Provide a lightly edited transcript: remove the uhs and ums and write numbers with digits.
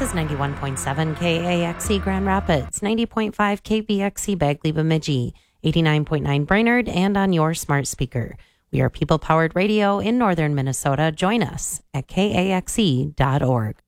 is 91.7 KAXE Grand Rapids, 90.5 KBXE Bagley Bemidji, 89.9 Brainerd, and on your smart speaker. We are people-powered radio in northern Minnesota. Join us at kaxe.org.